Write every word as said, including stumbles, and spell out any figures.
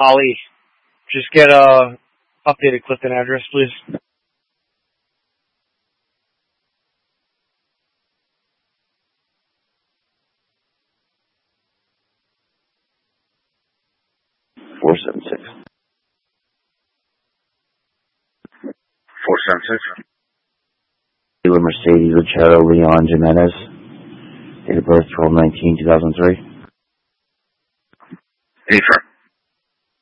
Ali. Just get a updated Clifton address, please. Four seven six. Four seven six. Taylor Mercedes Luchero Leon Jimenez. Date of birth twelve nineteen two thousand three. Affirm.